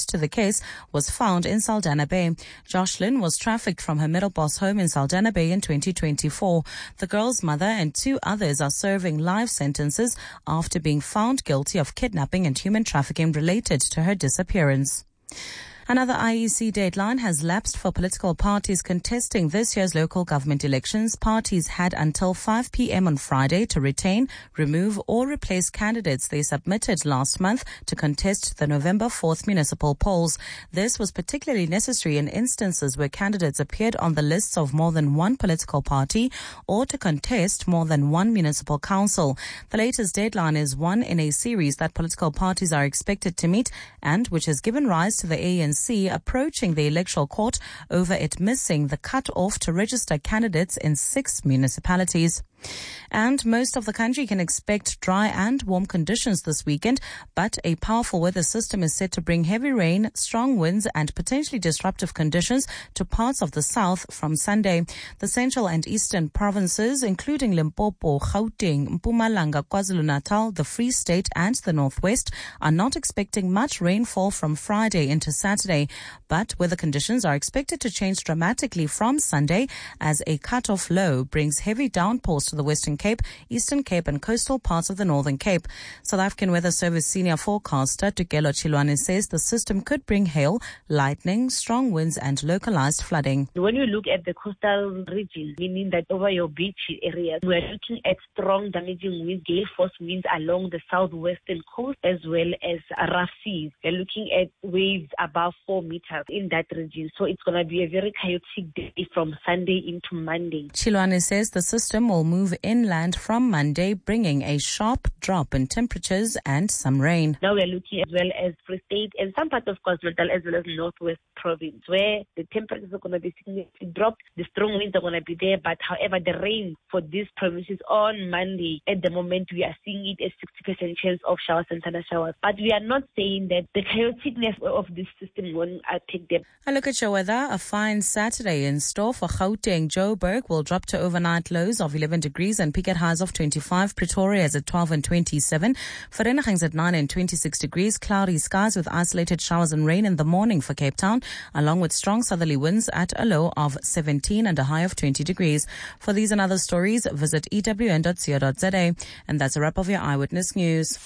to the case was found in Saldanha Bay. Jocelyn was trafficked from her Middelbos home in Saldanha Bay in 2024. The girl's mother and 2 others are serving life sentences after being found guilty of kidnapping and human trafficking related to her disappearance. Another IEC deadline has lapsed for political parties contesting this year's local government elections. Parties had until 5 p.m. on Friday to retain, remove or replace candidates they submitted last month to contest the November 4th municipal polls. This was particularly necessary in instances where candidates appeared on the lists of more than one political party or to contest more than one municipal council. The latest deadline is one in a series that political parties are expected to meet and which has given rise to the ANC approaching the electoral court over it missing the cut-off to register candidates in 6 municipalities. And most of the country can expect dry and warm conditions this weekend, but a powerful weather system is set to bring heavy rain, strong winds and potentially disruptive conditions to parts of the south from Sunday. The central and eastern provinces, including Limpopo, Gauteng, Mpumalanga, KwaZulu-Natal, the Free State and the Northwest, are not expecting much rainfall from Friday into Saturday, but weather conditions are expected to change dramatically from Sunday as a cut-off low brings heavy downpours to the Western Cape, Eastern Cape and coastal parts of the Northern Cape. South African Weather Service senior forecaster Tukelo Chilwane says the system could bring hail, lightning, strong winds and localized flooding. When you look at the coastal region, meaning that over your beach areas, we are looking at strong damaging winds, gale force winds along the southwestern coast as well as rough seas. We are looking at waves above 4 meters in that region. So it's going to be a very chaotic day from Sunday into Monday. Chilwane says the system will move inland from Monday, bringing a sharp drop in temperatures and some rain. Now we are looking as well as Free State and some parts of KwaZulu-Natal as well as Northwest Province, where the temperatures are going to be significantly dropped. The strong winds are going to be there, but however, the rain for these provinces on Monday, at the moment we are seeing it as 60% chance of showers and thunder showers. But we are not saying that the chaoticness of this system won't take them. A look at your weather. A fine Saturday in store for Gauteng. Joburg will drop to overnight lows of 11 degrees and peak at highs of 25. Pretoria is at 12 and 27. Vereeniging's at 9 and 26 degrees. Cloudy skies with isolated showers and rain in the morning for Cape Town, along with strong southerly winds at a low of 17 and a high of 20 degrees. For these and other stories, visit ewn.co.za. And that's a wrap of your Eyewitness News.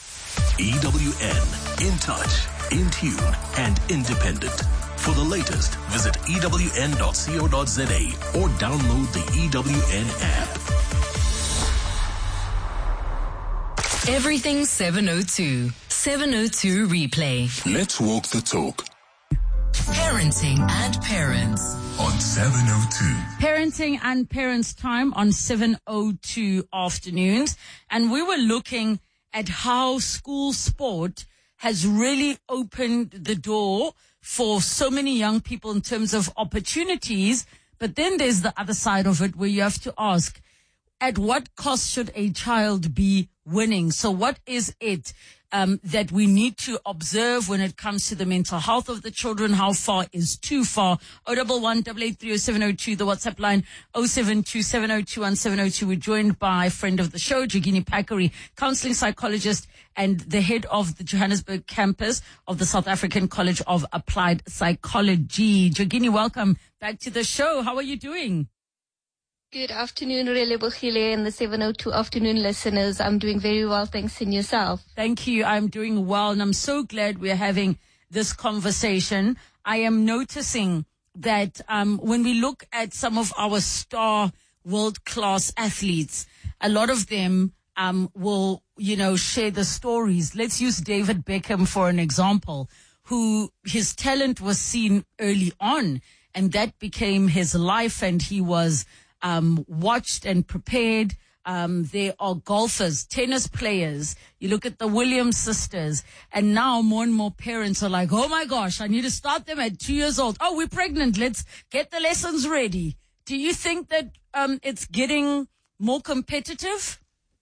EWN, in touch, in tune and independent. For the latest, visit ewn.co.za or download the EWN app. Everything 702. 702 replay. Let's walk the talk. Parenting and Parents On 702. Parenting and Parents time on 702 afternoons. And we were looking at how school sport has really opened the door for so many young people in terms of opportunities. But then there's the other side of it where you have to ask, at what cost should a child be winning? So what is it that we need to observe when it comes to the mental health of the children? How far is too far? 011-883-0702, the WhatsApp line 072-702-1702. We're joined by a friend of the show, Jogini Pakari, counseling psychologist and the head of the Johannesburg campus of the South African College of Applied Psychology. Jogini, welcome back to the show. How are you doing? Good afternoon, Relebogile and the 702 afternoon listeners. I'm doing very well, thanks, in yourself. Thank you. I'm doing well, and I'm so glad we're having this conversation. I am noticing that when we look at some of our star world-class athletes, a lot of them will, share the stories. Let's use David Beckham for an example, who his talent was seen early on, and that became his life, and he was watched and prepared. There are golfers, tennis players. You look at the Williams sisters, and now more and more parents are like, oh my gosh, I need to start them at 2 years old. Oh, we're pregnant. Let's get the lessons ready. Do you think that it's getting more competitive?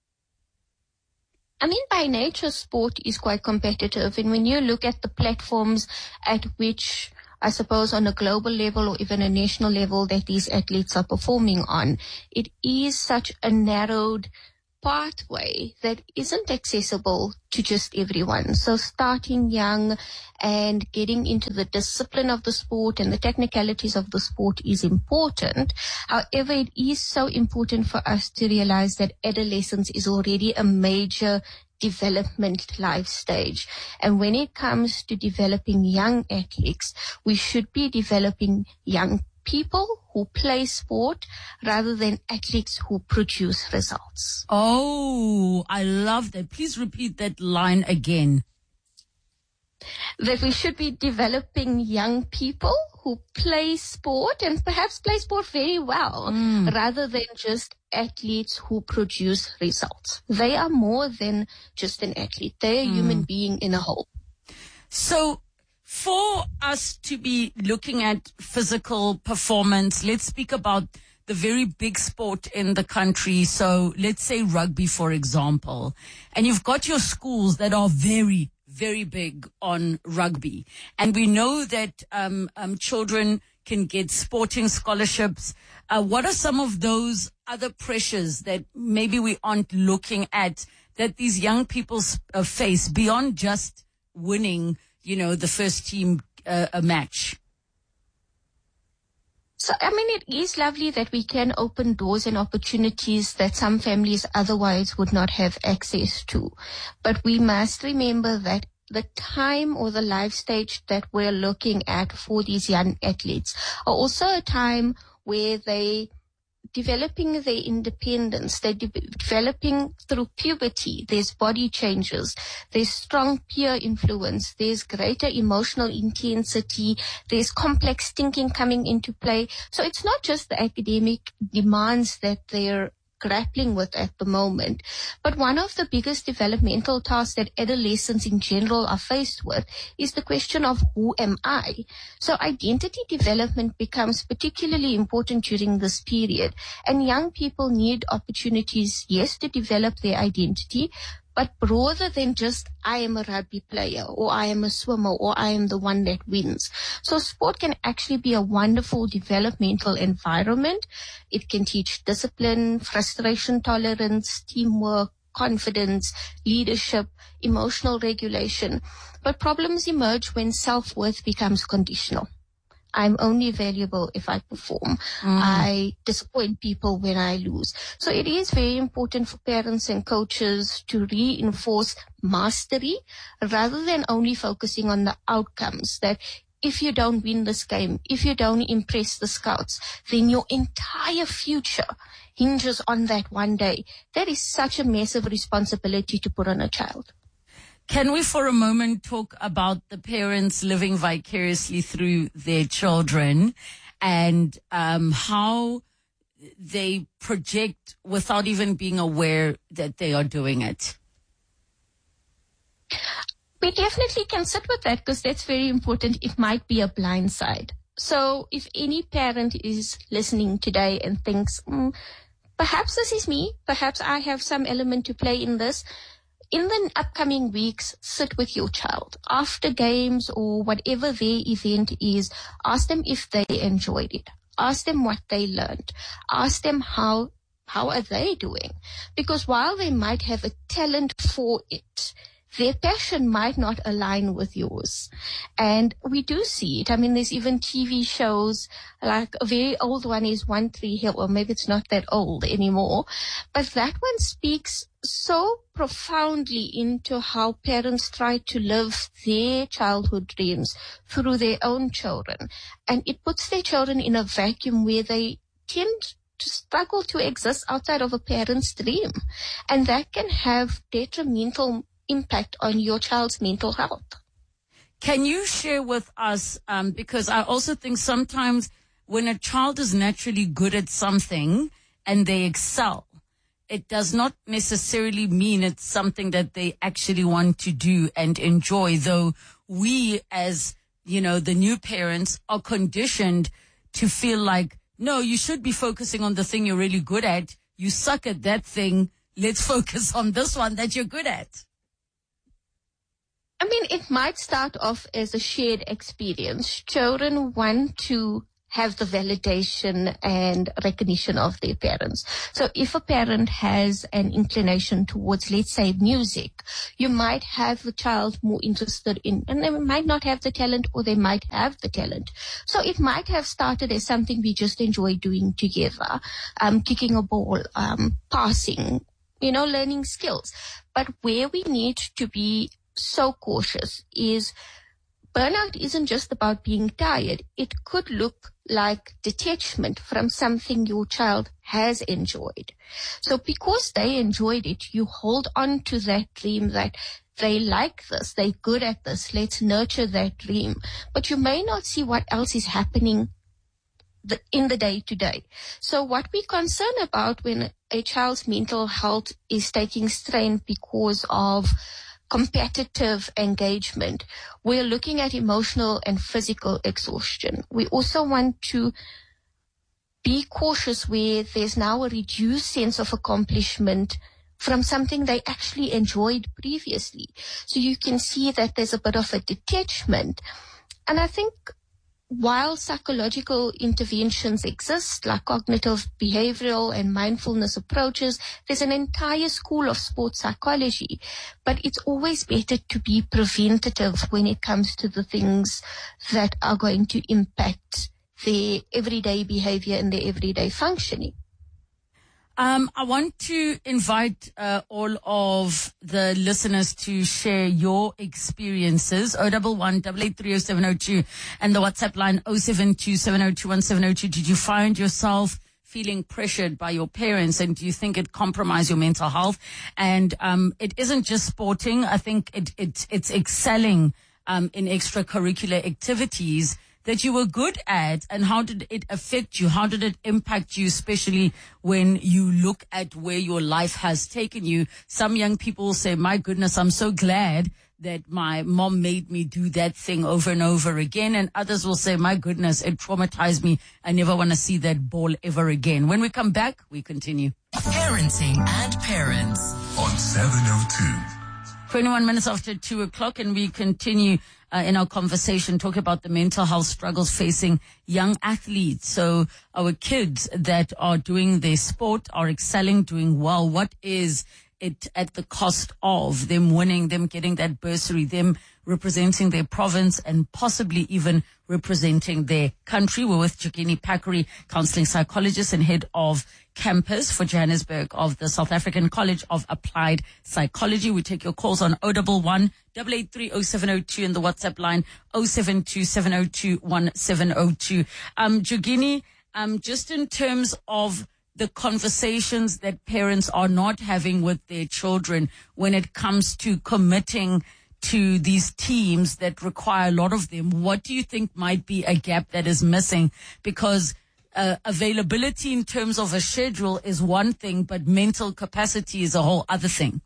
I mean, by nature, sport is quite competitive. And when you look at the platforms at which, I suppose, on a global level or even a national level that these athletes are performing on, it is such a narrowed pathway that isn't accessible to just everyone. So starting young and getting into the discipline of the sport and the technicalities of the sport is important. However, it is so important for us to realize that adolescence is already a major development life stage. And when it comes to developing young athletes, we should be developing young people who play sport rather than athletes who produce results. Oh, I love that. Please repeat that line again. That we should be developing young people who play sport and perhaps play sport very well, rather than just athletes who produce results. They are more than just an athlete. They're a human being in a whole. So for us to be looking at physical performance, let's speak about the very big sport in the country. So let's say rugby, for example, and you've got your schools that are very, very big on rugby. And we know that children can get sporting scholarships. What are some of those other pressures that maybe we aren't looking at that these young people face beyond just winning, the first team a match? So, it is lovely that we can open doors and opportunities that some families otherwise would not have access to. But we must remember that the time or the life stage that we're looking at for these young athletes are also a time where they developing their independence, they're developing through puberty, there's body changes, there's strong peer influence, there's greater emotional intensity, there's complex thinking coming into play. So it's not just the academic demands that they're grappling with at the moment. But one of the biggest developmental tasks that adolescents in general are faced with is the question of who am I? So identity development becomes particularly important during this period. And young people need opportunities, yes, to develop their identity, but broader than just I am a rugby player or I am a swimmer or I am the one that wins. So sport can actually be a wonderful developmental environment. It can teach discipline, frustration tolerance, teamwork, confidence, leadership, emotional regulation. But problems emerge when self-worth becomes conditional. I'm only valuable if I perform. I disappoint people when I lose. So it is very important for parents and coaches to reinforce mastery rather than only focusing on the outcomes. That if you don't win this game, if you don't impress the scouts, then your entire future hinges on that one day. That is such a massive responsibility to put on a child. Can we for a moment talk about the parents living vicariously through their children and how they project without even being aware that they are doing it? We definitely can sit with that because that's very important. It might be a blind side. So if any parent is listening today and thinks, perhaps this is me, perhaps I have some element to play in this, in the upcoming weeks, sit with your child. After games or whatever their event is, ask them if they enjoyed it. Ask them what they learned. Ask them how are they doing? Because while they might have a talent for it, their passion might not align with yours. And we do see it. There's even TV shows, like a very old one is One Tree Hill, or maybe it's not that old anymore. But that one speaks so profoundly into how parents try to live their childhood dreams through their own children. And it puts their children in a vacuum where they tend to struggle to exist outside of a parent's dream. And that can have detrimental impact on your child's mental health. Can you share with us, because I also think sometimes when a child is naturally good at something and they excel, it does not necessarily mean it's something that they actually want to do and enjoy, though we as, the new parents are conditioned to feel like, no, you should be focusing on the thing you're really good at. You suck at that thing. Let's focus on this one that you're good at. It might start off as a shared experience. Children want to have the validation and recognition of their parents. So if a parent has an inclination towards, let's say, music, you might have the child more interested in, and they might not have the talent, or they might have the talent. So it might have started as something we just enjoy doing together, kicking a ball, passing, learning skills. But where we need to be so cautious is burnout isn't just about being tired. It could look like detachment from something your child has enjoyed. So because they enjoyed it, you hold on to that dream that they like this, they're good at this, let's nurture that dream. But you may not see what else is happening in the day-to-day. So what we're concerned about when a child's mental health is taking strain because of competitive engagement, we're looking at emotional and physical exhaustion. We also want to be cautious where there's now a reduced sense of accomplishment from something they actually enjoyed previously. So you can see that there's a bit of a detachment. And I think while psychological interventions exist, like cognitive behavioral and mindfulness approaches, there's an entire school of sports psychology. But it's always better to be preventative when it comes to the things that are going to impact their everyday behavior and their everyday functioning. I want to invite all of the listeners to share your experiences. 011-883-0702 and the WhatsApp line 072-702-1702. Did you find yourself feeling pressured by your parents, and do you think it compromised your mental health? And it isn't just sporting. I think it's excelling in extracurricular activities that you were good at, and how did it affect you? How did it impact you, especially when you look at where your life has taken you? Some young people say, my goodness, I'm so glad that my mom made me do that thing over and over again. And others will say, my goodness, it traumatized me. I never want to see that ball ever again. When we come back, we continue. Parenting and Parents on 702. 21 minutes after 2 o'clock, and we continue in our conversation talking about the mental health struggles facing young athletes. So our kids that are doing their sport, are excelling, doing well. What is it at the cost of them winning, them getting that bursary, them representing their province and possibly even representing their country? We're with Jogini Pakuri, counseling psychologist and head of campus for Johannesburg of the South African College of Applied Psychology. We take your calls on 011-883-0702 and the WhatsApp line 072-702-1702. Jogini, just in terms of the conversations that parents are not having with their children when it comes to committing to these teams that require a lot of them, what do you think might be a gap that is missing? Because availability in terms of a schedule is one thing, but mental capacity is a whole other thing.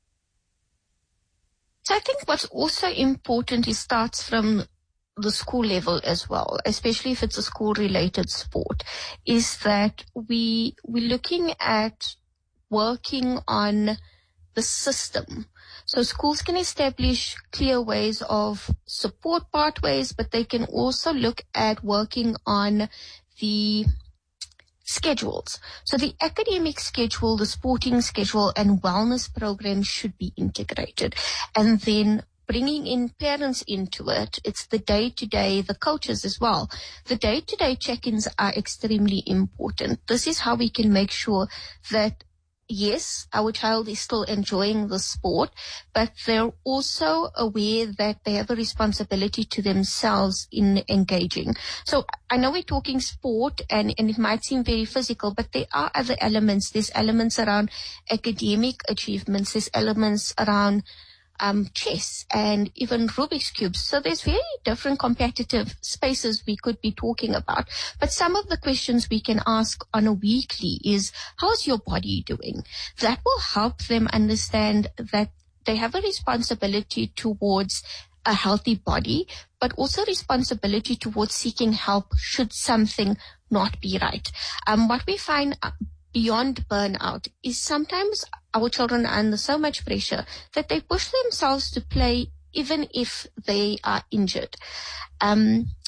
So I think what's also important is starts from the school level as well, especially if it's a school-related sport, is that we're looking at working on the system. So schools can establish clear ways of support pathways, but they can also look at working on the schedules. So the academic schedule, the sporting schedule, and wellness programs should be integrated. And then bringing in parents into it, it's the day-to-day, the coaches as well. The day-to-day check-ins are extremely important. This is how we can make sure that, yes, our child is still enjoying the sport, but they're also aware that they have a responsibility to themselves in engaging. So I know we're talking sport and it might seem very physical, but there are other elements. There's elements around academic achievements. There's elements around chess and even Rubik's Cubes. So there's very different competitive spaces we could be talking about. But some of the questions we can ask on a weekly is, how's your body doing? That will help them understand that they have a responsibility towards a healthy body, but also responsibility towards seeking help should something not be right. What we find beyond burnout is sometimes our children are under so much pressure that they push themselves to play even if they are injured.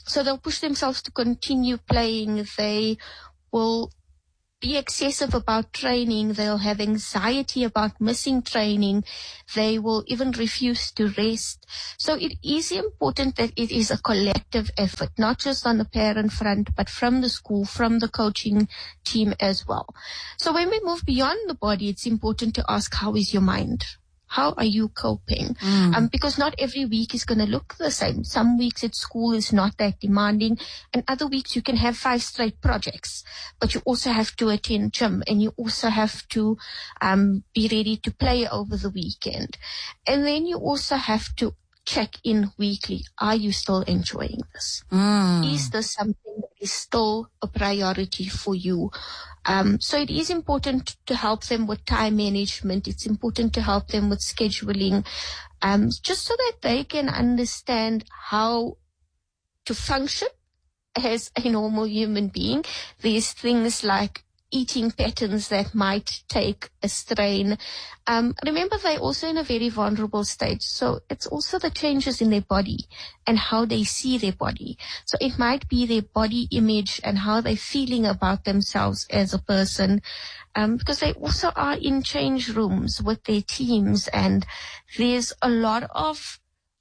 So they'll push themselves to continue playing. They will be excessive about training. They'll have anxiety about missing training. They will even refuse to rest. So it is important that it is a collective effort, not just on the parent front, but from the school, from the coaching team as well. So when we move beyond the body, it's important to ask, how is your mind? How are you coping? Because not every week is going to look the same. Some weeks at school is not that demanding, and other weeks you can have 5 straight projects, but you also have to attend gym, and you also have to be ready to play over the weekend. And then you also have to check in weekly. Are you still enjoying this? Is this something that is still a priority for you? So it is important to help them with time management. It's important to help them with scheduling, just so that they can understand how to function as a normal human being. There's things like eating patterns that might take a strain. Remember, they're also in a very vulnerable stage. So it's also the changes in their body and how they see their body. So it might be their body image and how they're feeling about themselves as a person, because they also are in change rooms with their teams, and there's a lot of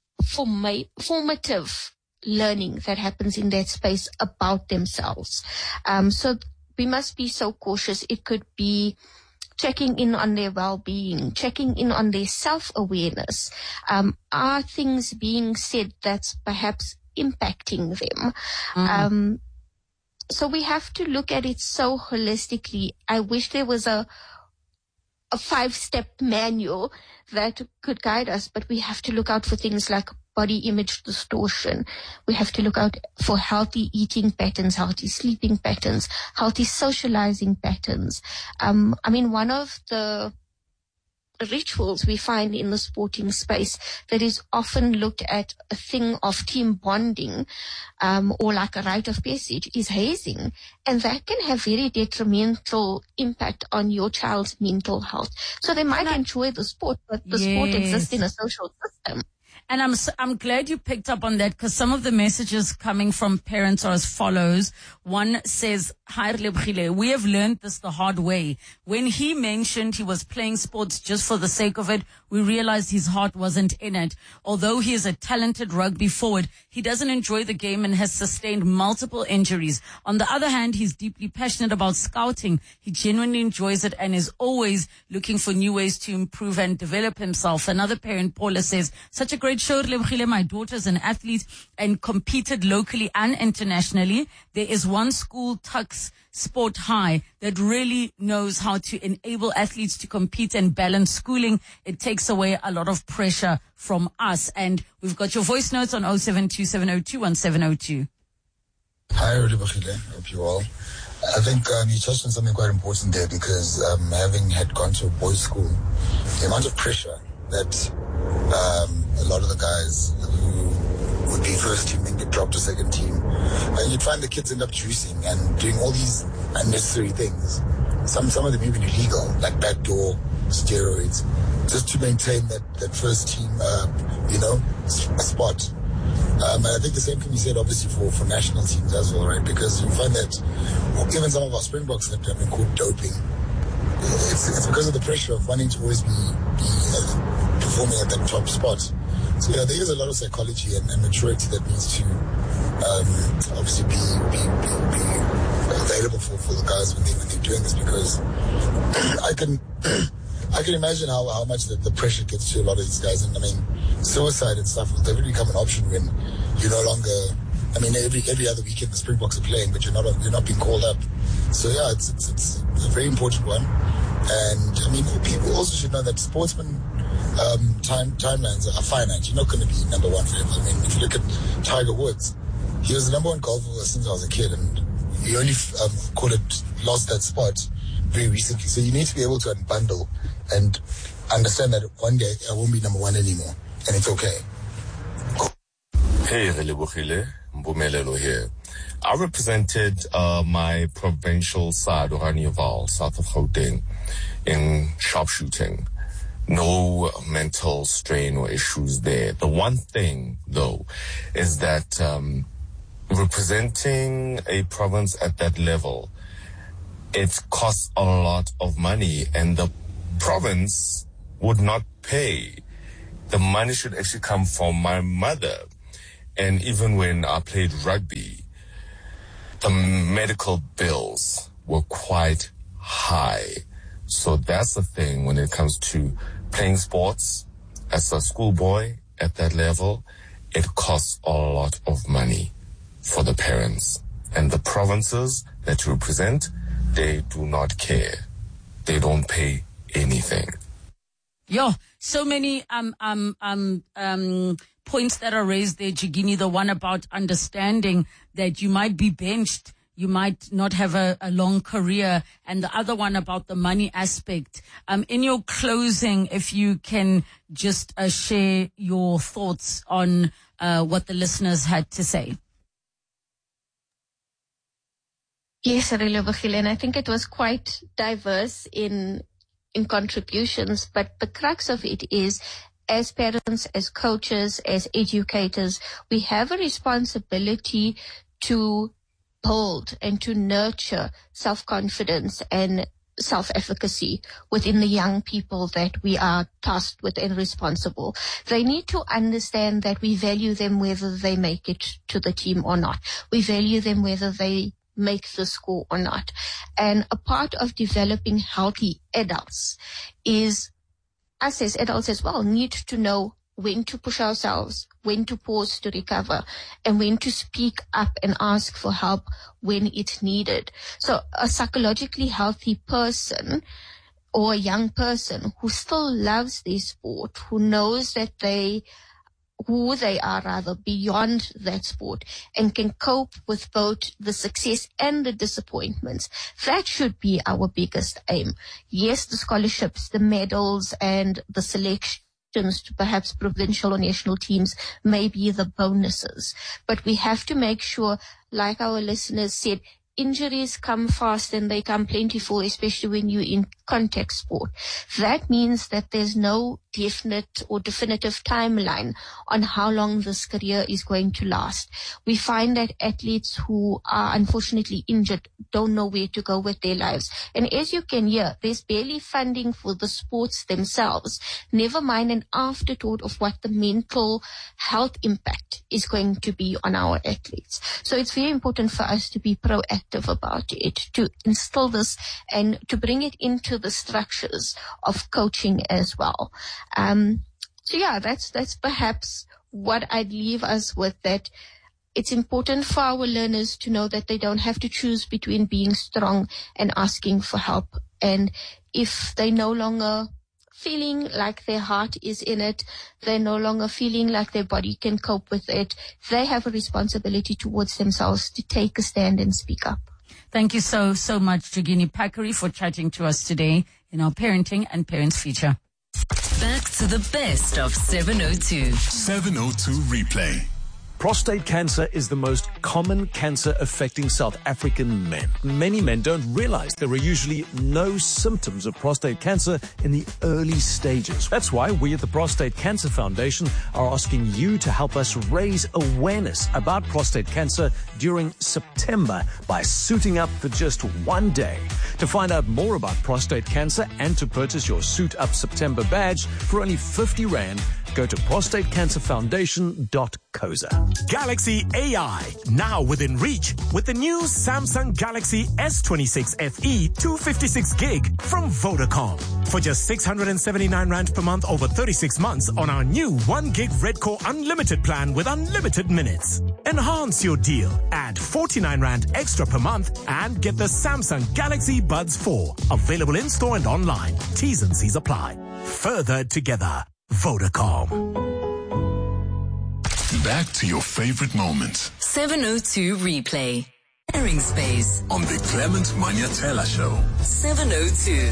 formative learning that happens in that space about themselves. So we must be so cautious. It could be checking in on their well-being, checking in on their self-awareness. Are things being said that's perhaps impacting them? So we have to look at it so holistically. I wish there was a 5-step manual that could guide us, but we have to look out for things like body image distortion. We have to look out for healthy eating patterns, healthy sleeping patterns, healthy socializing patterns. One of the rituals we find in the sporting space that is often looked at a thing of team bonding, or like a rite of passage, is hazing. And that can have very detrimental impact on your child's mental health. So they might enjoy the sport, but the sport exists in a social system. And I'm glad you picked up on that, because some of the messages coming from parents are as follows. One says, "Hi Relebogile, we have learned this the hard way. When he mentioned he was playing sports just for the sake of it, we realized his heart wasn't in it. Although he is a talented rugby forward, he doesn't enjoy the game and has sustained multiple injuries. On the other hand, he's deeply passionate about scouting. He genuinely enjoys it and is always looking for new ways to improve and develop himself." Another parent, Paula, says, "Such a great show, Relebogile. My daughter's an athlete and competed locally and internationally. There is one school, Tuks Sport High, that really knows how to enable athletes to compete and balance schooling. It takes away a lot of pressure from us." And we've got your voice notes on 0727021702. Hi, Relebogile. Hope you all. I think you touched on something quite important there, because having had gone to a boys' school, the amount of pressure that a lot of the guys who would be first team then get dropped to second team, and you'd find the kids end up juicing and doing all these unnecessary things. Some of them even illegal, like backdoor steroids, just to maintain that first team, spot. And I think the same can be said, obviously, for national teams as well, right? Because you find that even some of our Springboks that have been called doping, it's because of the pressure of wanting to always be performing at that top spot. So there is a lot of psychology and maturity that needs to obviously be available for the guys when they're doing this, because I can imagine how much the pressure gets to a lot of these guys. And I mean, suicide and stuff will definitely become an option when you're no longer. I mean, every other weekend the Springboks are playing, but you're not being called up. So yeah, it's a very important one. And I mean, people also should know that sportsmen timelines are finite. You're not going to be number one forever. I mean, if you look at Tiger Woods, he was the number one golfer since I was a kid, and he only lost that spot very recently. So you need to be able to unbundle and understand that one day I won't be number one anymore, and it's okay. Hey, Relebogile, Mpumelelo here. I represented my provincial side, Oranje-Vaal, south of Gauteng, in sharpshooting. No mental strain or issues there. The one thing, though, is that representing a province at that level, it costs a lot of money, and the province would not pay. The money should actually come from my mother. And even when I played rugby, the medical bills were quite high. So that's the thing when it comes to playing sports as a schoolboy at that level. It costs a lot of money for the parents. And the provinces that you represent, they do not care. They don't pay anything. Yeah, so many points that are raised there, Jigini. The one about understanding that you might be benched, you might not have a long career, and the other one about the money aspect. In your closing, if you can just share your thoughts on what the listeners had to say. Yes, Relebogile, and I think it was quite diverse in contributions, but the crux of it is, as parents, as coaches, as educators, we have a responsibility to build and to nurture self-confidence and self-efficacy within the young people that we are tasked with and responsible. They need to understand that we value them whether they make it to the team or not. We value them whether they make the score or not. And a part of developing healthy adults is us as adults as well need to know when to push ourselves, when to pause to recover, and when to speak up and ask for help when it's needed. So a psychologically healthy person or a young person who still loves their sport, who knows that who they are rather beyond that sport and can cope with both the success and the disappointments. That should be our biggest aim. Yes, the scholarships, the medals, and the selections to perhaps provincial or national teams may be the bonuses. But we have to make sure, like our listeners said, injuries come fast and they come plentiful, especially when you're in contact sport. That means that there's no definite or definitive timeline on how long this career is going to last. We find that athletes who are unfortunately injured don't know where to go with their lives. And as you can hear, there's barely funding for the sports themselves, never mind an afterthought of what the mental health impact is going to be on our athletes. So it's very important for us to be proactive about it, to instill this and to bring it into the structures of coaching as well. So yeah, that's perhaps what I'd leave us with, that it's important for our learners to know that they don't have to choose between being strong and asking for help. And if they no longer feeling like their heart is in it, they're no longer feeling like their body can cope with it, they have a responsibility towards themselves to take a stand and speak up. Thank you so much, Jigini Pakari, for chatting to us today in our Parenting and Parents feature. Back to the best of 702. 702 Replay. Prostate cancer is the most common cancer affecting South African men. Many men don't realize there are usually no symptoms of prostate cancer in the early stages. That's why we at the Prostate Cancer Foundation are asking you to help us raise awareness about prostate cancer during September by suiting up for just one day. To find out more about prostate cancer and to purchase your Suit Up September badge for only 50 Rand, go to prostatecancerfoundation.coza. Galaxy AI, now within reach with the new Samsung Galaxy S26 FE 256 gig from Vodacom. For just 679 Rand per month over 36 months on our new 1 gig Red Core Unlimited plan with unlimited minutes. Enhance your deal. Add 49 Rand extra per month and get the Samsung Galaxy Buds 4. Available in store and online. T's and C's apply. Further together. Vodacom. Back to your favorite moments. 702 Replay. Airing space On the Clement Manyatela Show. 702.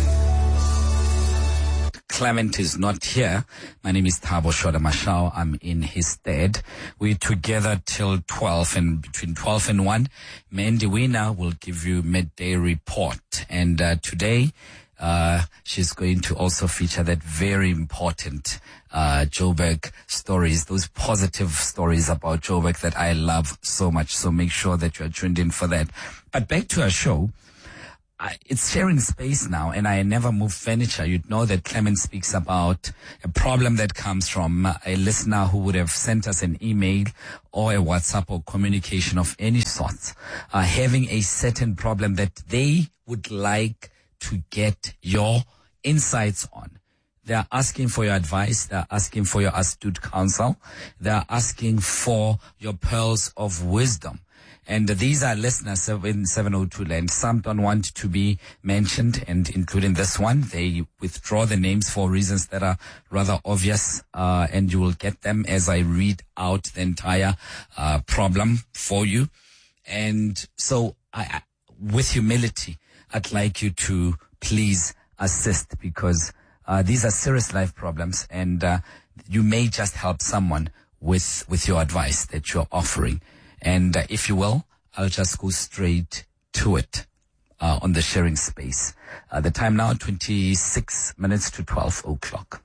Clement is not here. My name is Thabo Shoda Mashao. I'm in his stead. We're together till 12, and between 12 and 1, Mandy Wiener will give you midday report. And today, she's going to also feature that very important Joburg stories, those positive stories about Joburg that I love so much. So make sure that you are tuned in for that. But back to our show. It's sharing space now, and I never move furniture. You'd know that Clement speaks about a problem that comes from a listener who would have sent us an email or a WhatsApp or communication of any sort, having a certain problem that they would like to get your insights on. They are asking for your advice. They are asking for your astute counsel. They are asking for your pearls of wisdom. And these are listeners in 702 land. Some don't want to be mentioned, and including this one, they withdraw the names for reasons that are rather obvious, and you will get them as I read out the entire problem for you. And so I, with humility, I'd like you to please assist, because these are serious life problems, and you may just help someone with your advice that you're offering. And if you will, I'll just go straight to it on the sharing space. The time now, 26 minutes to 12 o'clock.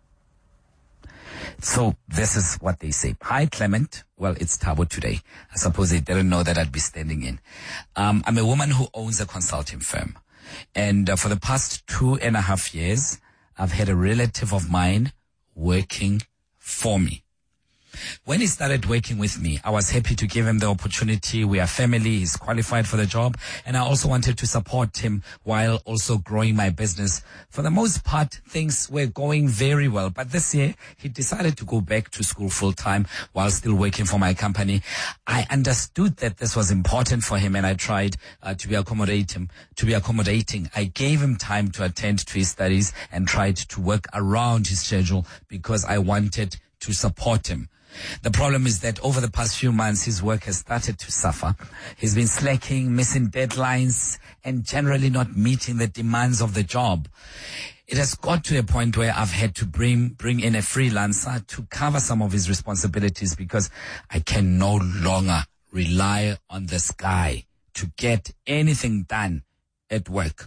So this is what they say. Hi, Clement. Well, it's Thabo today. I suppose they didn't know that I'd be standing in. I'm a woman who owns a consulting firm. And for the past 2.5 years, I've had a relative of mine working for me. When he started working with me, I was happy to give him the opportunity. We are family. He's qualified for the job. And I also wanted to support him while also growing my business. For the most part, things were going very well. But this year, he decided to go back to school full time while still working for my company. I understood that this was important for him, and I tried to be accommodating. I gave him time to attend to his studies and tried to work around his schedule because I wanted to support him. The problem is that over the past few months, his work has started to suffer. He's been slacking, missing deadlines, and generally not meeting the demands of the job. It has got to a point where I've had to bring in a freelancer to cover some of his responsibilities because I can no longer rely on this guy to get anything done at work.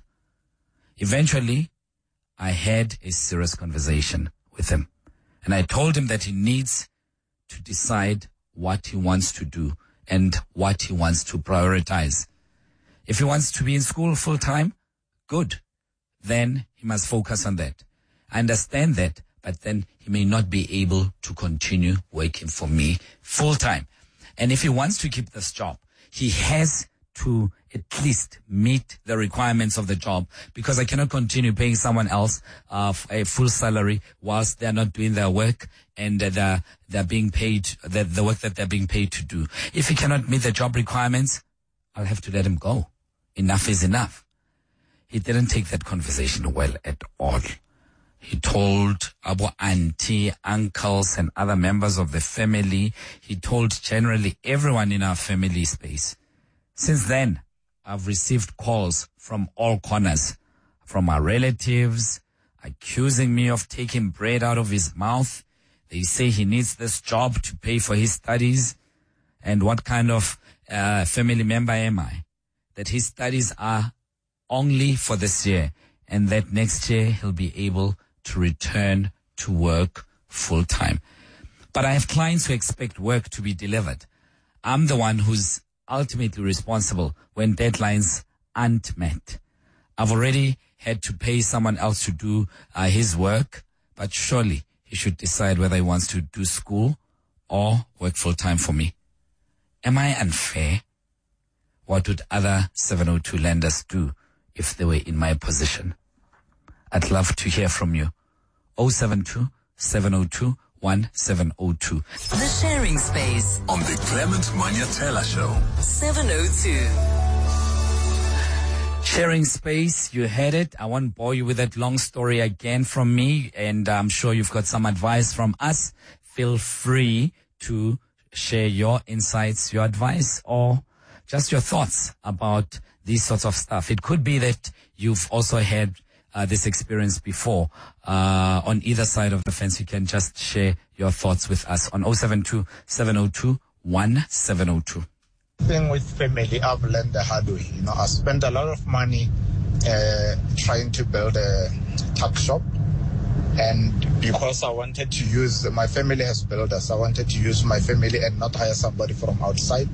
Eventually, I had a serious conversation with him, and I told him that he needs to decide what he wants to do and what he wants to prioritize. If he wants to be in school full time, good. Then he must focus on that. I understand that, but then he may not be able to continue working for me full time. And if he wants to keep this job, he has to at least meet the requirements of the job, because I cannot continue paying someone else a full salary whilst they're not doing their work and they're being paid the work that they're being paid to do. If he cannot meet the job requirements, I'll have to let him go. Enough is enough. He didn't take that conversation well at all. He told our auntie, uncles, and other members of the family. He told generally everyone in our family space. Since then, I've received calls from all corners, from our relatives, accusing me of taking bread out of his mouth. They say he needs this job to pay for his studies. And what kind of family member am I? That his studies are only for this year, and that next year he'll be able to return to work full time. But I have clients who expect work to be delivered. I'm the one who's ultimately responsible when deadlines aren't met. I've already had to pay someone else to do his work, but surely he should decide whether he wants to do school or work full time for me. Am I unfair? What would other 702 lenders do if they were in my position? I'd love to hear from you. 072 702 1702. The Sharing Space on the Clement Manyatela Show. 702. Sharing Space, you heard it. I won't bore you with that long story again from me, and I'm sure you've got some advice from us. Feel free to share your insights, your advice, or just your thoughts about these sorts of stuff. It could be that you've also had this experience before. On either side of the fence, you can just share your thoughts with us on 072 702 1702. Thing with family, I've learned the hard way. I spent a lot of money trying to build a tuck shop. And because I wanted to use, my family has builders, I wanted to use my family and not hire somebody from outside.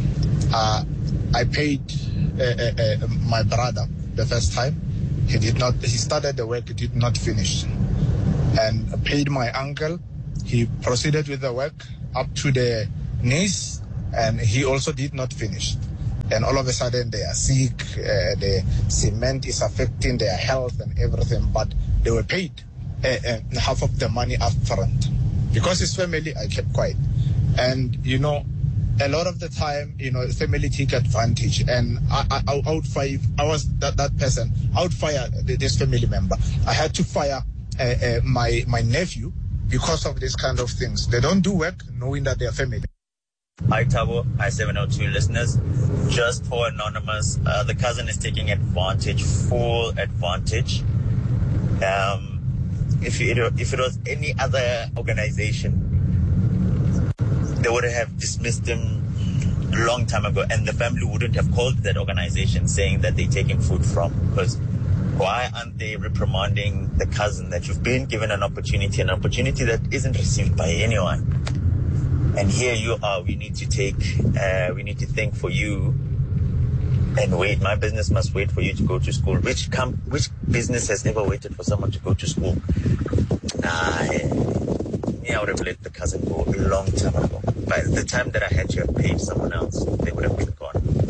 I paid my brother the first time. He started the work, he did not finish. And I paid my uncle. He proceeded with the work up to the knees, and he also did not finish. And all of a sudden they are sick, the cement is affecting their health and everything, but they were paid half of the money up front. Because it's family, I kept quiet. And, a lot of the time, family take advantage. And I would fire, I was that person, I would fire this family member. I had to fire my nephew because of this kind of things. They don't do work knowing that they are family. Hi Tabo, hi 702 listeners. Just for anonymous, the cousin is taking advantage, full advantage. If it was any other organization, they would have dismissed him a long time ago, and the family wouldn't have called that organization saying that they're taking food from. Because why aren't they reprimanding the cousin that you've been given an opportunity that isn't received by anyone? And here you are, we need to think for you and wait. My business must wait for you to go to school. Which business has ever waited for someone to go to school? I would have let the cousin go a long time ago. By the time that I had to have paid someone else, they would have been gone.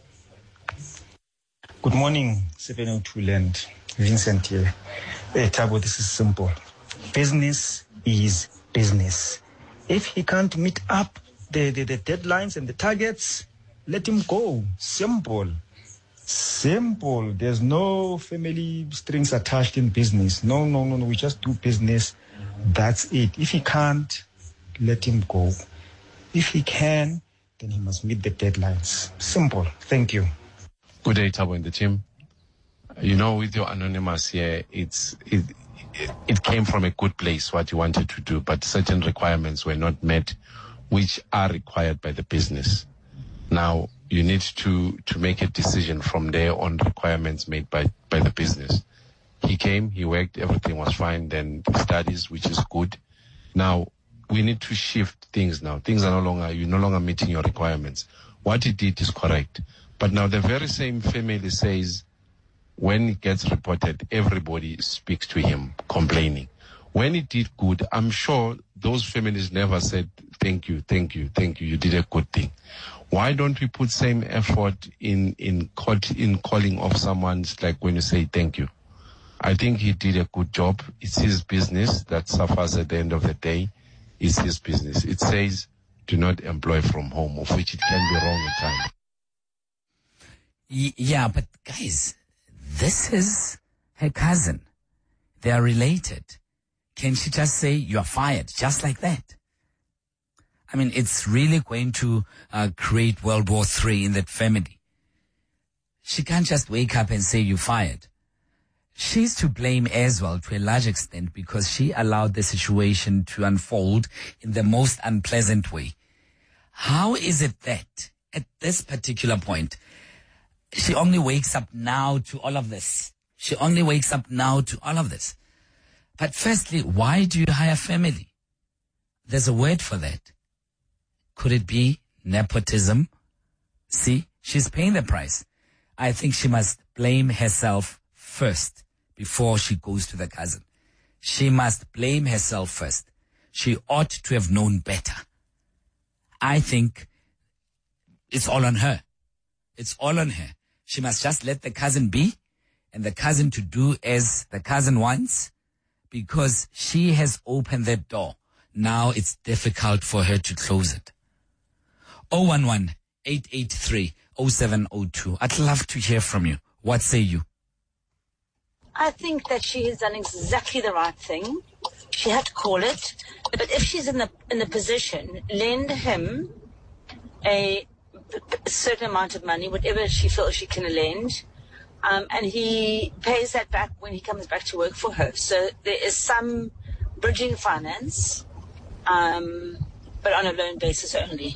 Good morning, 702 Land. Vincent here. Hey, Tabo, this is simple. Business is business. If he can't meet up the deadlines and the targets, let him go. Simple. There's no family strings attached in business. No. We just do business. That's it. If he can't, let him go. If he can, then he must meet the deadlines. Simple. Thank you. Good day, Tabo and the team. With your anonymous here, it came from a good place, what you wanted to do, but certain requirements were not met, which are required by the business. Now, you need to make a decision from there on requirements made by the business. He came, he worked, everything was fine, then studies, which is good. Now, we need to shift things now. Things are you're no longer meeting your requirements. What he did is correct. But now the very same family says, when it gets reported, everybody speaks to him, complaining. When he did good, I'm sure those families never said, thank you, you did a good thing. Why don't we put same effort in calling off someone, like when you say thank you? I think he did a good job. It's his business that suffers at the end of the day. It's his business. It says, do not employ from home, of which it can be wrong at times. Yeah, but guys, this is her cousin. They are related. Can she just say, you're fired, just like that? I mean, it's really going to create World War III in that family. She can't just wake up and say, you're fired. She's to blame as well to a large extent because she allowed the situation to unfold in the most unpleasant way. How is it that at this particular point, she only wakes up now to all of this? But firstly, why do you hire family? There's a word for that. Could it be nepotism? See, she's paying the price. I think she must blame herself first before she goes to the cousin. She must blame herself first. She ought to have known better. I think it's all on her. She must just let the cousin be and the cousin to do as the cousin wants because she has opened that door. Now it's difficult for her to close it. 011-883-0702. I'd love to hear from you. What say you? I think that she has done exactly the right thing. She had to call it. But if she's in the position, lend him a certain amount of money, whatever she feels she can lend, and he pays that back when he comes back to work for her. So there is some bridging finance, but on a loan basis only.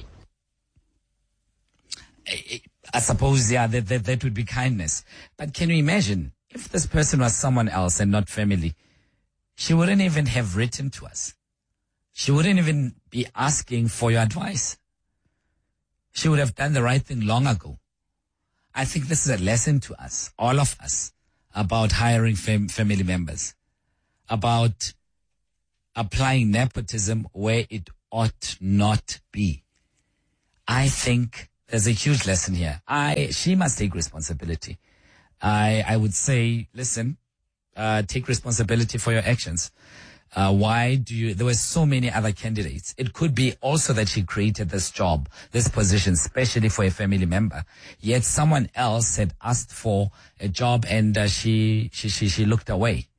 I suppose, yeah, that would be kindness. But can you imagine If this person was someone else and not family, she wouldn't even have written to us. She wouldn't even be asking for your advice. She would have done the right thing long ago. I think this is a lesson to us, all of us, about hiring family members, about applying nepotism where it ought not be. I think there's a huge lesson here. She must take responsibility. I would say, listen, take responsibility for your actions. There were so many other candidates. It could be also that she created this job, this position, especially for a family member. Yet someone else had asked for a job and she looked away.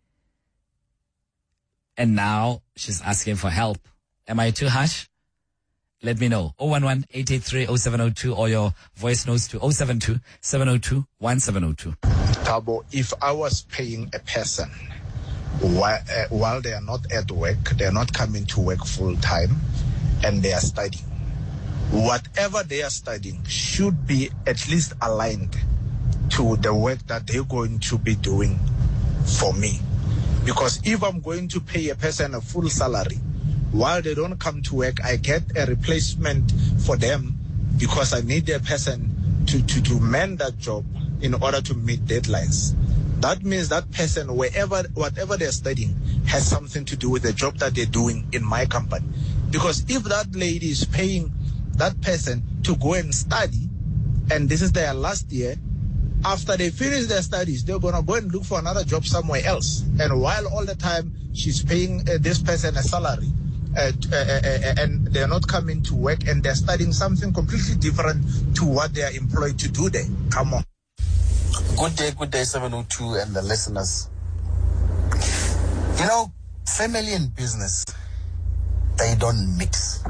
And now she's asking for help. Am I too harsh? Let me know. 011-883-0702 or your voice notes to 072-702-1702. Tabo, if I was paying a person while they are not at work, they are not coming to work full time, and they are studying, whatever they are studying should be at least aligned to the work that they're going to be doing for me. Because if I'm going to pay a person a full salary, while they don't come to work, I get a replacement for them because I need a person to man that job in order to meet deadlines. That means that person, whatever they're studying, has something to do with the job that they're doing in my company. Because if that lady is paying that person to go and study, and this is their last year, after they finish their studies, they're going to go and look for another job somewhere else. And while all the time she's paying this person a salary, and they're not coming to work and they're studying something completely different to what they are employed to do there. Come on. Good day, 702 and the listeners. You know, family and business, they don't mix.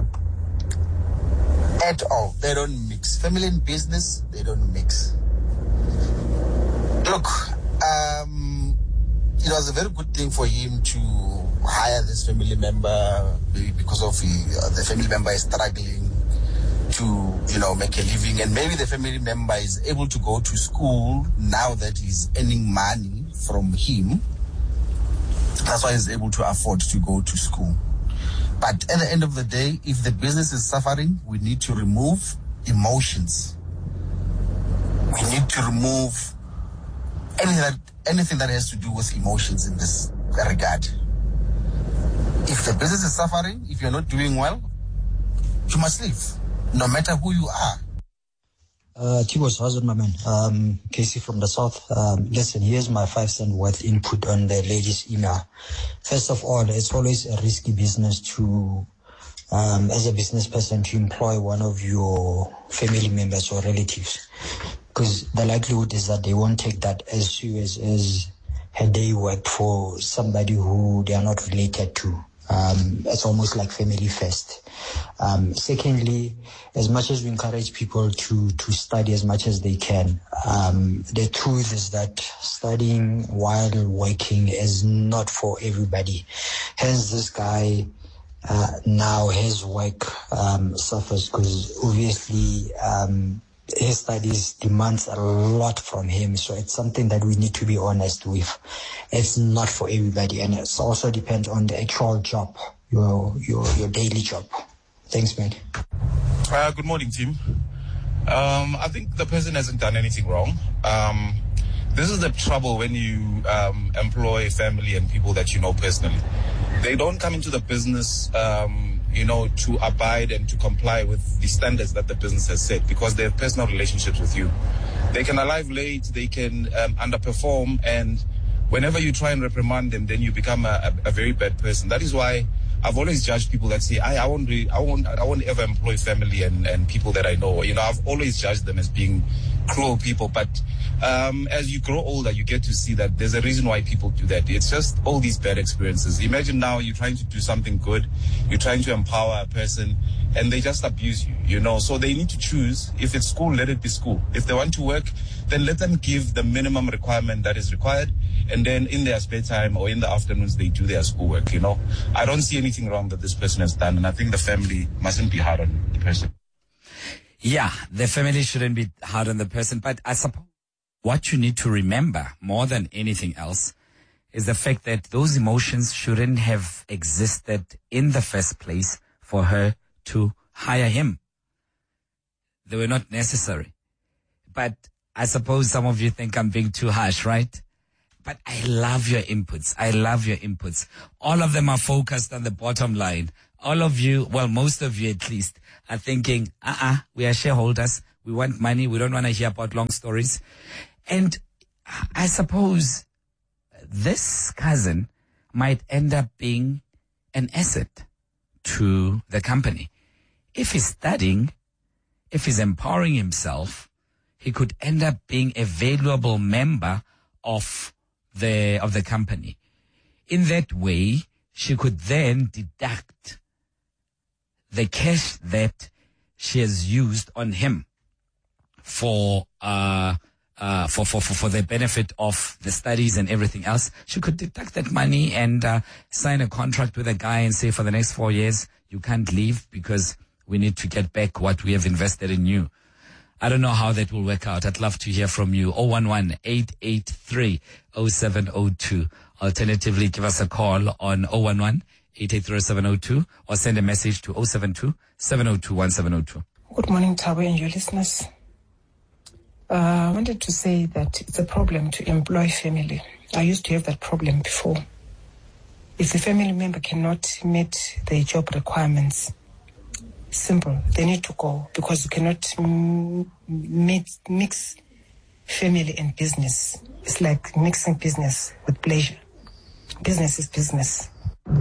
At all. They don't mix. Family and business, they don't mix. Look, it was a very good thing for him to hire this family member, maybe because of the family member is struggling to, make a living, and maybe the family member is able to go to school now that he's earning money from him. That's why he's able to afford to go to school. But at the end of the day, if the business is suffering, we need to remove emotions. We need to remove anything that has to do with emotions in this regard. If the business is suffering, if you're not doing well, you must leave, no matter who you are. Tibos, how's it, my man? Casey from the South. Listen, here's my 5 cent worth input on the lady's email. First of all, it's always a risky business to, as a business person, to employ one of your family members or relatives, because the likelihood is that they won't take that as serious as had they worked for somebody who they are not related to. It's almost like family first. Secondly, as much as we encourage people to study as much as they can, the truth is that studying while working is not for everybody. Hence, this guy now his work suffers because obviously his studies demands a lot from him. So it's something that we need to be honest with. It's not for everybody, and it also depends on the actual job, your daily job. Thanks, man. Good morning, team. I think the person hasn't done anything wrong. This is the trouble when you employ family and people that you know personally. They don't come into the business to abide and to comply with the standards that the business has set, because they have personal relationships with you. They can arrive late, they can underperform, and whenever you try and reprimand them, then you become a very bad person. That is why I've always judged people that say, I won't ever employ family and people that I know. I've always judged them as being cruel people. But as you grow older, you get to see that there's a reason why people do that. It's just all these bad experiences. Imagine now you're trying to do something good, you're trying to empower a person, and they just abuse you, So they need to choose. If it's school, let it be school. If they want to work, then let them give the minimum requirement that is required. And then in their spare time or in the afternoons, they do their schoolwork, I don't see anything wrong that this person has done. And I think the family mustn't be hard on the person. Yeah, the family shouldn't be hard on the person. But I suppose what you need to remember more than anything else is the fact that those emotions shouldn't have existed in the first place for her to hire him. They were not necessary. But I suppose some of you think I'm being too harsh, right? But I love your inputs. I love your inputs. All of them are focused on the bottom line. All of you, well, most of you at least, are thinking, we are shareholders. We want money. We don't want to hear about long stories. And I suppose this cousin might end up being an asset to the company. If he's studying, if he's empowering himself, he could end up being a valuable member of the company. In that way, she could then deduct the cash that she has used on him for the benefit of the studies and everything else. She could deduct that money and sign a contract with a guy and say, for the next 4 years, you can't leave because we need to get back what we have invested in you. I don't know how that will work out. I'd love to hear from you. 011-883-0702. Alternatively, give us a call on 011-883-0702 or send a message to 072-702-1702. Good morning, Thabo and your listeners. I wanted to say that it's a problem to employ family. I used to have that problem before. If the family member cannot meet the job requirements, simple, they need to go, because you cannot mix family and business. It's like mixing business with pleasure. Business is business.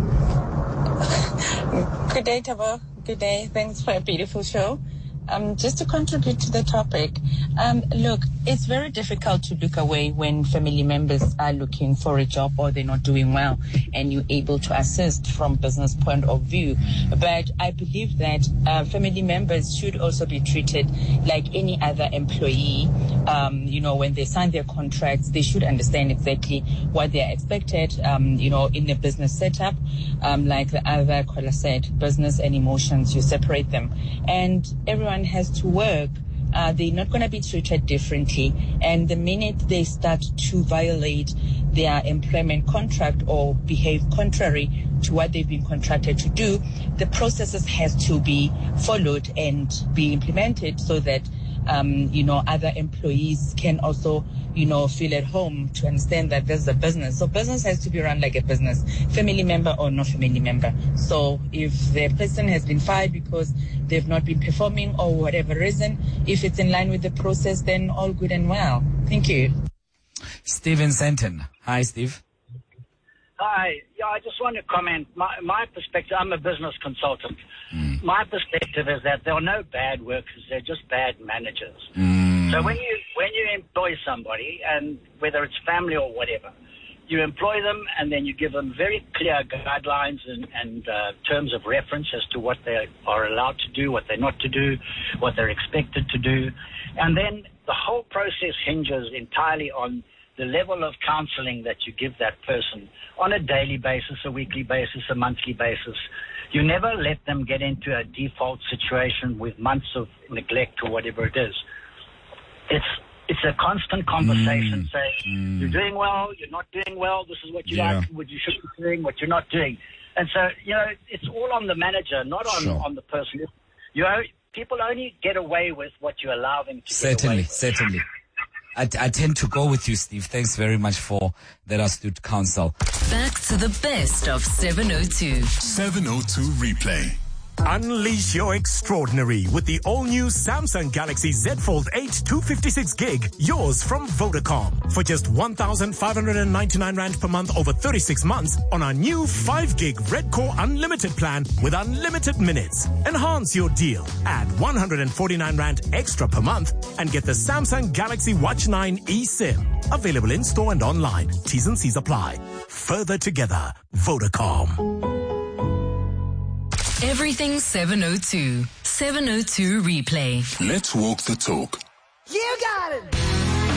Good day, Thabo. Good day. Thanks for a beautiful show. Just to contribute to the topic, look, it's very difficult to look away when family members are looking for a job or they're not doing well, and you're able to assist from business point of view. But I believe that family members should also be treated like any other employee. When they sign their contracts, they should understand exactly what they are expected, in a business setup. Like the other caller said, business and emotions, you separate them. And everyone has to work. They're not going to be treated differently. And the minute they start to violate their employment contract or behave contrary to what they've been contracted to do, the processes has to be followed and be implemented so that other employees can also, feel at home to understand that there's a business. So business has to be run like a business, family member or no family member. So if the person has been fired because they've not been performing or whatever reason, if it's in line with the process, then all good and well. Thank you. Steven Senton. Hi, Steve. Hi. Yeah, I just want to comment. My perspective, I'm a business consultant. My perspective is that there are no bad workers, they're just bad managers. So when you employ somebody, and whether it's family or whatever, you employ them and then you give them very clear guidelines and terms of reference as to what they are allowed to do, what they're not to do, what they're expected to do. And then the whole process hinges entirely on the level of counseling that you give that person on a daily basis, a weekly basis, a monthly basis. You never let them get into a default situation with months of neglect or whatever it is. It's a constant conversation saying, you're doing well, you're not doing well, this is what you like, what you should be doing, what you're not doing. And so, it's all on the manager, not on the person. People only get away with what you allow them to get away with. Certainly. I tend to go with you, Steve. Thanks very much for that astute counsel. Back to the best of 702. 702 Replay. Unleash your extraordinary with the all-new Samsung Galaxy Z Fold 8 256 gig, yours from Vodacom. For just 1,599 Rand per month over 36 months on our new 5 gig Red Core Unlimited plan with unlimited minutes. Enhance your deal. Add 149 Rand extra per month and get the Samsung Galaxy Watch 9 eSIM. Available in store and online. T's and C's apply. Further together, Vodacom. Everything 702. 702 Replay. Let's walk the talk. You got it!